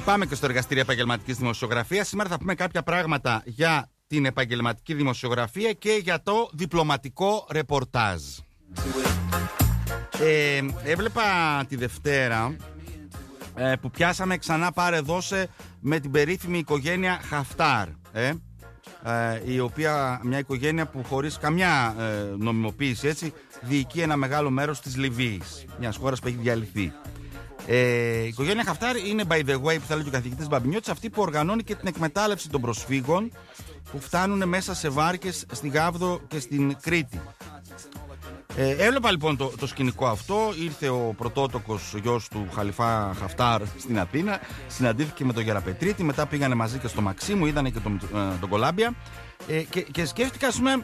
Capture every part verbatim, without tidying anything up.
Πάμε και στο εργαστήριο επαγγελματικής δημοσιογραφίας. Σήμερα θα πούμε κάποια πράγματα για την επαγγελματική δημοσιογραφία και για το διπλωματικό ρεπορτάζ. Ε, έβλεπα τη Δευτέρα ε, που πιάσαμε ξανά πάρε δώσε με την περίφημη οικογένεια Χαφτάρ. Ε, ε, η οποία, μια οικογένεια που χωρίς καμιά ε, νομιμοποίηση έτσι, διοικεί ένα μεγάλο μέρος της Λιβύης, μιας χώρας που έχει διαλυθεί. Ε, η οικογένεια Χαφτάρ είναι, by the way, που θα λέει και ο καθηγητής Μπαμπινιώτης, αυτή που οργανώνει και την εκμετάλλευση των προσφύγων που φτάνουν μέσα σε βάρκες στη Γάβδο και στην Κρήτη. Ε, έβλεπα λοιπόν το, το σκηνικό αυτό. Ήρθε ο πρωτότοκος γιος του Χαλιφά Χαφτάρ στην Αθήνα, συναντήθηκε με τον Γεραπετρίτη, μετά πήγανε μαζί και στο Μαξίμου, είδανε και τον, ε, τον Κολάμπια ε, και, και σκέφτηκα, ας πούμε,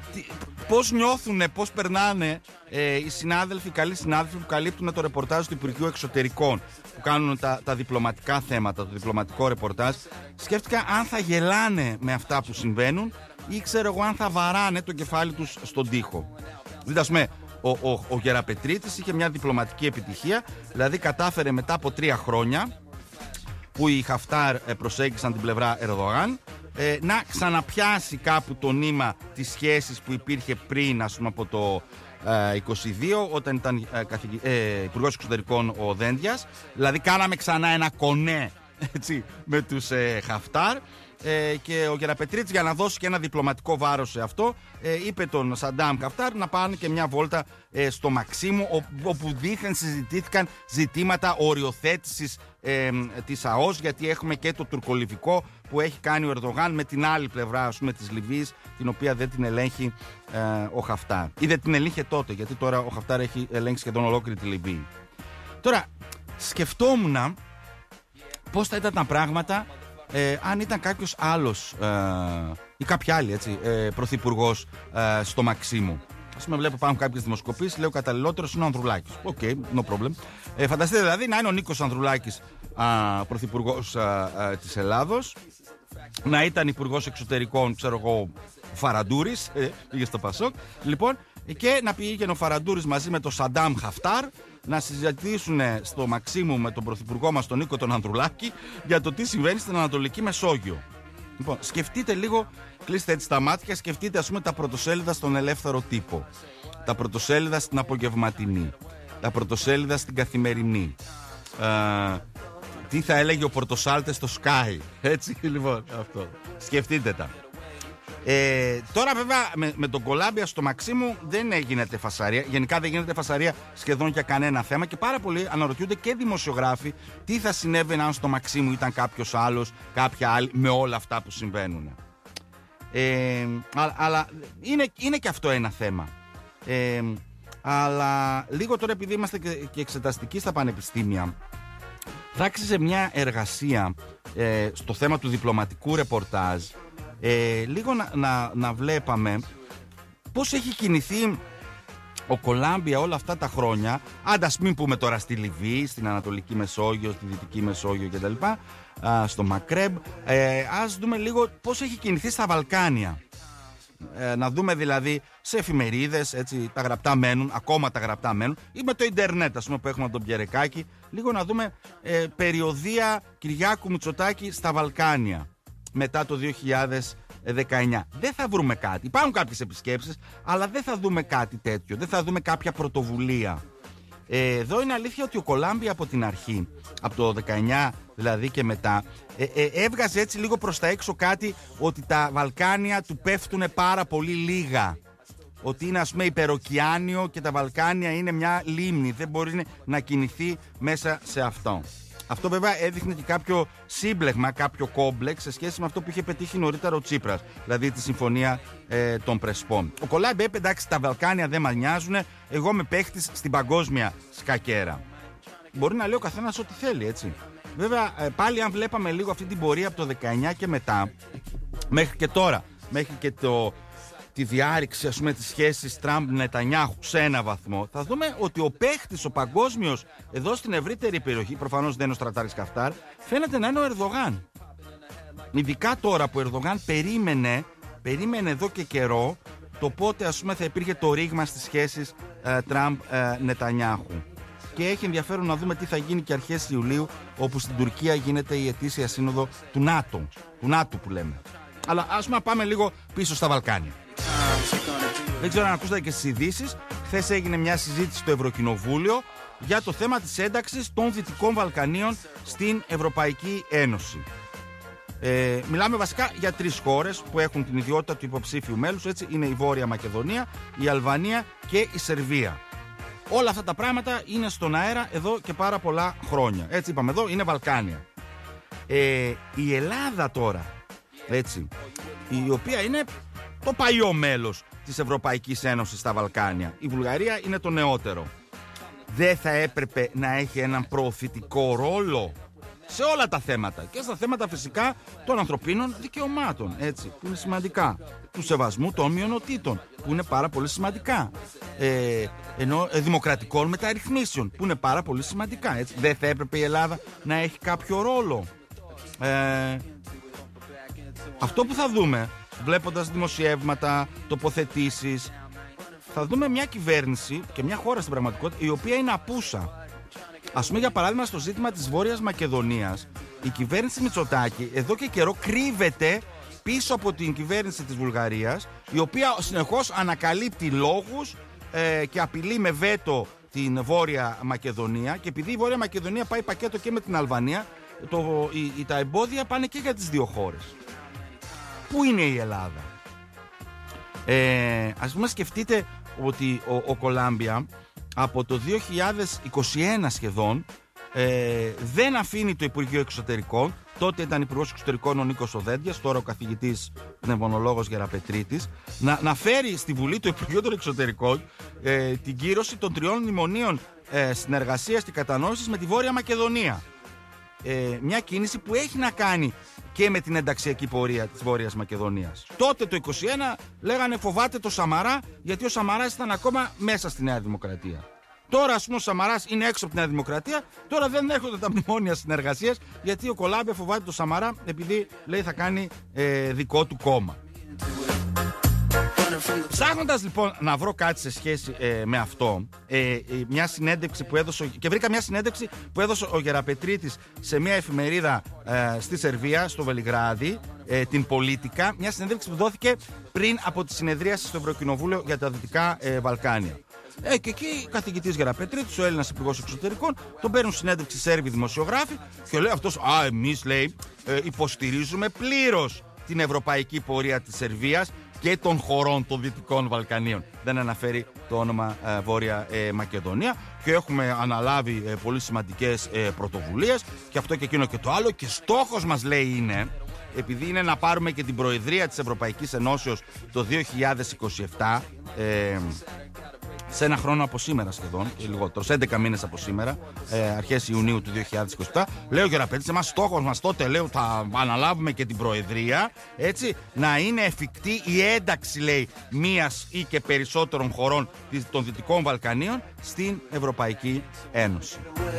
πώς νιώθουνε, πώς περνάνε ε, οι συνάδελφοι, οι καλοί συνάδελφοι που καλύπτουν το ρεπορτάζ του Υπουργείου Εξωτερικών, που κάνουν τα, τα διπλωματικά θέματα, το διπλωματικό ρεπορτάζ. Σκέφτηκα αν θα γελάνε με αυτά που συμβαίνουν ή ξέρω εγώ αν θα βαράνε το κεφάλι τους στον τοίχο. Δηλαδή, ας πούμε, ο, ο, ο Γεραπετρίτης είχε μια διπλωματική επιτυχία, δηλαδή κατάφερε μετά από τρία χρόνια που οι Χαφτάρ προσέγγισαν την πλευρά Ερδογάν ε, να ξαναπιάσει κάπου το νήμα της σχέσης που υπήρχε πριν, ας πούμε, από το ε, είκοσι δύο, όταν ήταν ε, καθηγη, ε, Υπουργός Εξωτερικών ο Δένδιας. Δηλαδή κάναμε ξανά ένα κονέ, έτσι, με τους ε, Χαφτάρ. Ε, και ο Γεραπετρίτης, για να δώσει και ένα διπλωματικό βάρος σε αυτό, ε, είπε τον Σαντάμ Χαφτάρ να πάνε και μια βόλτα ε, στο Μαξίμου, όπου δήθεν συζητήθηκαν ζητήματα οριοθέτησης ε, της ΑΟΣ, γιατί έχουμε και το τουρκολιβικό που έχει κάνει ο Ερδογάν με την άλλη πλευρά, ας πούμε, της Λιβύης, την οποία δεν την ελέγχει ε, ο Χαφτάρ, ή δεν την ελέγχε τότε, γιατί τώρα ο Χαφτάρ έχει ελέγξει σχεδόν ολόκληρη τη Λιβύη. Τώρα σκεφτόμουν πώς θα ήταν τα πράγματα Ε, αν ήταν κάποιος άλλος ε, ή κάποια άλλη έτσι, ε, πρωθυπουργός ε, στο Μαξίμου. Ας πούμε, βλέπω πάνω κάποιες δημοσκοπήσεις, λέω καταλληλότερος είναι ο Ανδρουλάκης. Οκ, okay, no problem. Ε, φανταστείτε δηλαδή να είναι ο Νίκος Ανδρουλάκης ε, πρωθυπουργός ε, ε, της Ελλάδος, να ήταν υπουργός εξωτερικών, ξέρω εγώ, Φαραντούρης, ε, πήγε στο Πασόκ, λοιπόν, και να πήγαινε ο Φαραντούρης μαζί με τον Σαντάμ Χαφτάρ να συζητήσουν στο Μαξίμου με τον πρωθυπουργό μας τον Νίκο τον Ανδρουλάκη για το τι συμβαίνει στην Ανατολική Μεσόγειο. Λοιπόν, σκεφτείτε λίγο, κλείστε έτσι τα μάτια, σκεφτείτε, ας πούμε, τα πρωτοσέλιδα στον Ελεύθερο Τύπο, τα πρωτοσέλιδα στην Απογευματινή, τα πρωτοσέλιδα στην Καθημερινή, ε, τι θα έλεγε ο Πορτοσάλτες στο Sky, έτσι, λοιπόν, αυτό. Σκεφτείτε τα. Ε, τώρα βέβαια με, με τον Κολάμπια στο Μαξίμου δεν γίνεται φασαρία. Γενικά δεν γίνεται φασαρία σχεδόν για κανένα θέμα. Και πάρα πολλοί αναρωτιούνται και δημοσιογράφοι τι θα συνέβαινε αν στο Μαξίμου ήταν κάποιος άλλος, κάποια άλλη, με όλα αυτά που συμβαίνουν. ε, α, Αλλά είναι, είναι και αυτό ένα θέμα. ε, Αλλά λίγο τώρα, επειδή είμαστε και, και εξεταστικοί στα πανεπιστήμια, θα άξιζε μια εργασία ε, στο θέμα του διπλωματικού ρεπορτάζ, Ε, λίγο να, να, να βλέπαμε πώς έχει κινηθεί ο Κολάμπια όλα αυτά τα χρόνια. Άντε, ας μην πούμε τώρα στη Λιβύη, στην Ανατολική Μεσόγειο, στη Δυτική Μεσόγειο κτλ, στο Μακρέμπ. ε, Ας δούμε λίγο πώς έχει κινηθεί στα Βαλκάνια. ε, Να δούμε δηλαδή σε εφημερίδες, έτσι, τα γραπτά μένουν, ακόμα τα γραπτά μένουν, ή με το ίντερνετ, ας πούμε, που έχουμε τον Πιερεκάκη. Λίγο να δούμε ε, περιοδία Κυριάκου Μητσοτάκη στα Βαλκάνια μετά το δύο χιλιάδες δεκαεννιά. Δεν θα βρούμε κάτι. Υπάρχουν κάποιες επισκέψεις, αλλά δεν θα δούμε κάτι τέτοιο. Δεν θα δούμε κάποια πρωτοβουλία. Ε, εδώ είναι αλήθεια ότι ο Κολάμπια από την αρχή, από το δεκαεννιά δηλαδή και μετά, ε, ε, έβγαζε έτσι λίγο προς τα έξω κάτι, ότι τα Βαλκάνια του πέφτουν πάρα πολύ λίγα. Ότι είναι, ας πούμε, υπεροκειάνιο και τα Βαλκάνια είναι μια λίμνη. Δεν μπορεί να κινηθεί μέσα σε αυτό. Αυτό βέβαια έδειχνε και κάποιο σύμπλεγμα, κάποιο κόμπλεξ σε σχέση με αυτό που είχε πετύχει νωρίτερα ο Τσίπρας, δηλαδή τη συμφωνία ε, των Πρεσπών. Ο Κολάμπια είπε, εντάξει, τα Βαλκάνια δεν μας νοιάζουν, εγώ είμαι παίχτης στην παγκόσμια σκακέρα. Μπορεί να λέει ο καθένας ό,τι θέλει, έτσι. Βέβαια, ε, πάλι αν βλέπαμε λίγο αυτή την πορεία από το δεκαεννιά και μετά, μέχρι και τώρα, μέχρι και το... τη διάρρηξη, ας πούμε, της σχέσης Τραμπ-Νετανιάχου σε ένα βαθμό, θα δούμε ότι ο παίχτης, ο παγκόσμιος, εδώ στην ευρύτερη περιοχή, προφανώς δεν είναι ο στρατάρης Χαφτάρ, φαίνεται να είναι ο Ερδογάν. Ειδικά τώρα που ο Ερδογάν περίμενε, περίμενε εδώ και καιρό το πότε, ας πούμε, θα υπήρχε το ρήγμα στις σχέσεις ε, Τραμπ-Νετανιάχου. και έχει ενδιαφέρον να δούμε τι θα γίνει και αρχές Ιουλίου, όπου στην Τουρκία γίνεται η ετήσια σύνοδο του ΝΑΤΟ, του ΝΑΤΟ που λέμε. Αλλά ας πούμε πάμε λίγο πίσω στα Βαλκάνια. Δεν ξέρω αν ακούσατε και στις ειδήσεις, χθες έγινε μια συζήτηση στο Ευρωκοινοβούλιο για το θέμα της ένταξης των Δυτικών Βαλκανίων στην Ευρωπαϊκή Ένωση. Ε, μιλάμε βασικά για τρεις χώρες που έχουν την ιδιότητα του υποψήφιου μέλους, έτσι, είναι η Βόρεια Μακεδονία, η Αλβανία και η Σερβία. Όλα αυτά τα πράγματα είναι στον αέρα εδώ και πάρα πολλά χρόνια. Έτσι είπαμε εδώ, είναι Βαλκάνια. Ε, η Ελλάδα τώρα, έτσι, η οποία είναι το παλιό μέλος της Ευρωπαϊκής Ένωσης στα Βαλκάνια. Η Βουλγαρία είναι το νεότερο. Δεν θα έπρεπε να έχει έναν προωθητικό ρόλο σε όλα τα θέματα και στα θέματα φυσικά των ανθρωπίνων δικαιωμάτων, έτσι, που είναι σημαντικά, του σεβασμού των μειονοτήτων, που είναι πάρα πολύ σημαντικά, ε, ενώ ε, δημοκρατικών μεταρρυθμίσεων, που είναι πάρα πολύ σημαντικά, έτσι. Δεν θα έπρεπε η Ελλάδα να έχει κάποιο ρόλο? Ε, αυτό που θα δούμε, βλέποντας δημοσιεύματα, τοποθετήσεις, θα δούμε μια κυβέρνηση και μια χώρα στην πραγματικότητα η οποία είναι απούσα. Ας πούμε, για παράδειγμα, στο ζήτημα της Βόρειας Μακεδονίας, η κυβέρνηση Μητσοτάκη εδώ και καιρό κρύβεται πίσω από την κυβέρνηση της Βουλγαρίας, η οποία συνεχώς ανακαλύπτει λόγους ε, και απειλεί με βέτο την Βόρεια Μακεδονία, και επειδή η Βόρεια Μακεδονία πάει πακέτο και με την Αλβανία, το, η, η, τα εμπόδια πάνε και για τις δύο χώρες. Πού είναι η Ελλάδα? Ε, ας πούμε, σκεφτείτε ότι ο, ο Κολάμπια από το δύο χιλιάδες είκοσι ένα σχεδόν ε, δεν αφήνει το Υπουργείο Εξωτερικών. Τότε ήταν υπουργός Εξωτερικών ο Νίκος Οδέντιας, τώρα ο καθηγητής πνευμονολόγος Γεραπετρίτης, να, να φέρει στη Βουλή το Υπουργείο των Εξωτερικών ε, την κύρωση των τριών μνημονίων ε, συνεργασίας και κατανόησης με τη Βόρεια Μακεδονία. Ε, μια κίνηση που έχει να κάνει και με την ενταξιακή πορεία της Βόρειας Μακεδονίας. Τότε το είκοσι ένα λέγανε φοβάται το Σαμαρά, γιατί ο Σαμαράς ήταν ακόμα μέσα στη Νέα Δημοκρατία. Τώρα, ας πούμε, ο Σαμαράς είναι έξω από τη Νέα Δημοκρατία. Τώρα δεν έρχονται τα μνημόνια συνεργασίας, γιατί ο Κολάμπια φοβάται το Σαμαρά, επειδή λέει θα κάνει ε, δικό του κόμμα. Ψάχνοντας λοιπόν να βρω κάτι σε σχέση ε, με αυτό, ε, μια συνέντευξη που έδωσε, και βρήκα μια συνέντευξη που έδωσε ο Γεραπετρίτης σε μια εφημερίδα ε, στη Σερβία, στο Βελιγράδι, ε, την Πολίτικα, μια συνέντευξη που δόθηκε πριν από τη συνεδρίαση στο Ευρωκοινοβούλιο για τα Δυτικά ε, Βαλκάνια. Ε, και εκεί ο καθηγητής Γεραπετρίτης, ο Έλληνας υπουργός εξωτερικών, τον παίρνουν συνέντευξη Σέρβοι δημοσιογράφοι και λέει αυτός, α, εμείς λέει ε, υποστηρίζουμε πλήρως την ευρωπαϊκή πορεία της Σερβίας και των χωρών των Δυτικών Βαλκανίων. Δεν αναφέρει το όνομα ε, Βόρεια ε, Μακεδονία, και έχουμε αναλάβει ε, πολύ σημαντικές ε, πρωτοβουλίες και αυτό και εκείνο και το άλλο, και στόχος μας, λέει, είναι, επειδή είναι να πάρουμε και την Προεδρία της Ευρωπαϊκής Ενώσεως το δύο χιλιάδες είκοσι επτά, ε, σε ένα χρόνο από σήμερα σχεδόν, και λιγότερο, σε έντεκα μήνες από σήμερα, ε, αρχές Ιουνίου του δύο χιλιάδες είκοσι επτά, λέει ο Γεραπετρίτης, εμάς στόχος μας τότε, λέω, θα αναλάβουμε και την Προεδρία, έτσι, να είναι εφικτή η ένταξη, λέει, μίας ή και περισσότερων χωρών των Δυτικών Βαλκανίων στην Ευρωπαϊκή Ένωση.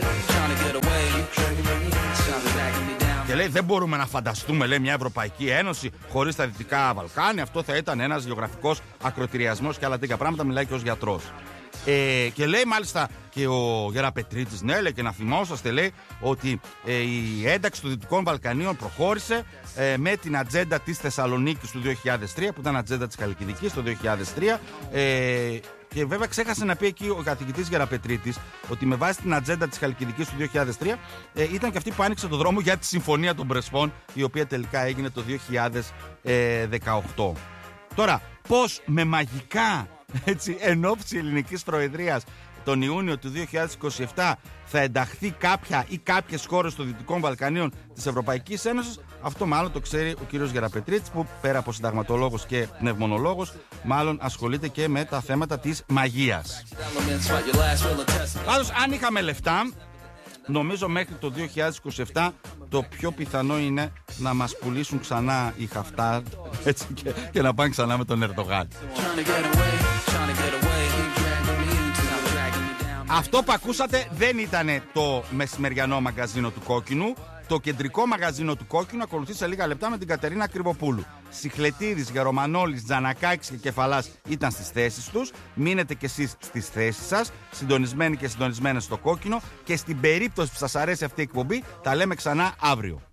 Και λέει, δεν μπορούμε να φανταστούμε, λέει, μια Ευρωπαϊκή Ένωση χωρίς τα Δυτικά Βαλκάνια. Αυτό θα ήταν ένας γεωγραφικός ακροτηριασμός και άλλα τέτοια πράγματα. Μιλάει και ως γιατρός. Ε, και λέει μάλιστα και ο Γεραπετρίτης, ναι, λέει, και να θυμόσαστε, λέει, ότι ε, η ένταξη των Δυτικών Βαλκανίων προχώρησε ε, με την ατζέντα της Θεσσαλονίκης του δύο χιλιάδες τρία, που ήταν ατζέντα της Χαλκιδικής το δύο χιλιάδες τρία. Ε, Και βέβαια ξέχασε να πει εκεί ο καθηγητής Γεραπετρίτης ότι με βάση την ατζέντα της Χαλκιδικής του δύο χιλιάδες τρία ε, ήταν και αυτή που άνοιξε το δρόμο για τη Συμφωνία των Πρεσπών, η οποία τελικά έγινε το δύο χιλιάδες δεκαοκτώ. Τώρα, πώς με μαγικά, έτσι, εν ώψη ελληνικής προεδρίας τον Ιούνιο του δύο χιλιάδες είκοσι επτά θα ενταχθεί κάποια ή κάποιες χώρες των Δυτικών Βαλκανίων της Ευρωπαϊκής Ένωσης, αυτό μάλλον το ξέρει ο κύριος Γεραπετρίτης, που πέρα από συνταγματολόγος και πνευμονολόγος, μάλλον ασχολείται και με τα θέματα της μαγείας. Πάντως, αν είχαμε λεφτά, νομίζω μέχρι το δύο χιλιάδες είκοσι επτά το πιο πιθανό είναι να μας πουλήσουν ξανά οι Χαφτάρ, έτσι, και, και να πάνε ξανά με τον Ερντογάν. Αυτό που ακούσατε δεν ήταν το μεσημεριανό μαγκαζίνο του Κόκκινου. Το κεντρικό μαγαζίνο του Κόκκινου ακολουθεί σε λίγα λεπτά με την Κατερίνα Κρυβοπούλου. Σιχλετίδης, Γερομανόλης, Τζανακάκης και Κεφαλάς ήταν στις θέσεις τους. Μείνετε κι εσείς στις θέσεις σας, συντονισμένοι και συντονισμένες στο Κόκκινο. Και στην περίπτωση που σας αρέσει αυτή η εκπομπή, τα λέμε ξανά αύριο.